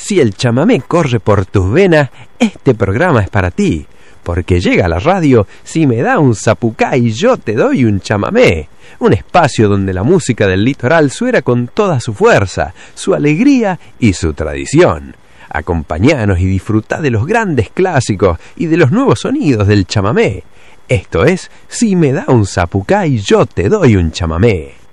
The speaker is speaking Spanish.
Si el chamamé corre por tus venas, este programa es para ti. Porque llega a la radio, si me da un zapucay yo te doy un chamamé. Un espacio donde la música del litoral suena con toda su fuerza, su alegría y su tradición. Acompañanos y disfrutá de los grandes clásicos y de los nuevos sonidos del chamamé. Esto es Si me da un zapucay yo te doy un chamamé.